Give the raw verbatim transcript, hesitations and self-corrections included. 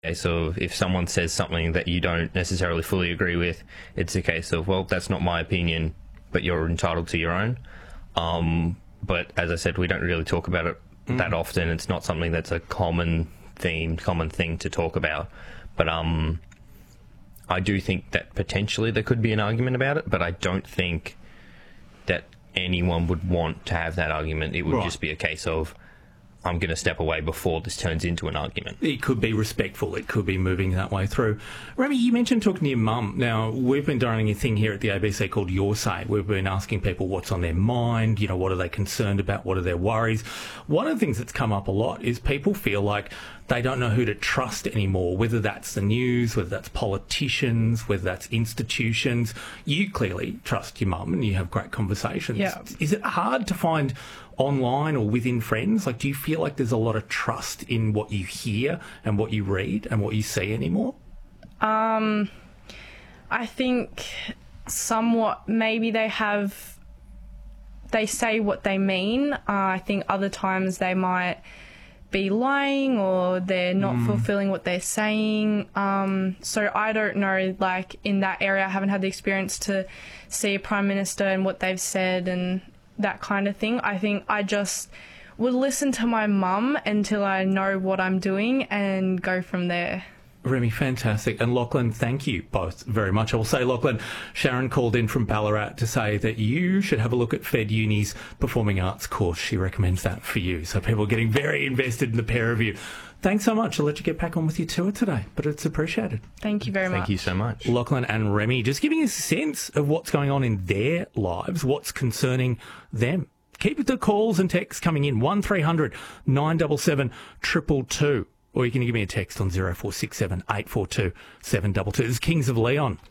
case of if someone says something that you don't necessarily fully agree with, it's a case of, well, that's not my opinion, but you're entitled to your own. Um, but as I said, we don't really talk about it mm. that often. It's not something that's a common theme, common thing to talk about. But um, I do think that potentially there could be an argument about it, but I don't think that anyone would want to have that argument. It would right. just be a case of, I'm going to step away before this turns into an argument. It could be respectful. It could be moving that way through. Remy, you mentioned talking to your mum. Now, we've been running a thing here at the A B C called Your Say. We've been asking people what's on their mind, you know, what are they concerned about, what are their worries. One of the things that's come up a lot is people feel like they don't know who to trust anymore, whether that's the news, whether that's politicians, whether that's institutions. You clearly trust your mum and you have great conversations. Yeah. Is it hard to find online or within friends? Like, do you feel like there's a lot of trust in what you hear and what you read and what you see anymore? Um, I think somewhat maybe they have, they say what they mean. Uh, I think other times they might be lying or they're not mm. fulfilling what they're saying. Um, so I don't know, like in that area, I haven't had the experience to see a Prime Minister and what they've said and that kind of thing. I think I just would listen to my mum until I know what I'm doing and go from there. Remy, fantastic. And Lachlan, thank you both very much. I will say, Lachlan, Sharon called in from Ballarat to say that you should have a look at Fed Uni's Performing Arts course. She recommends that for you. So people are getting very invested in the pair of you. Thanks so much. I'll let you get back on with your tour today, but it's appreciated. Thank you very much. Thank you so much. Lachlan and Remy, just giving us a sense of what's going on in their lives, what's concerning them. Keep the calls and texts coming in, one three hundred nine seven seven two two two. Or you can give me a text on zero four six seven eight four two seven two two. This is Kings of Leon.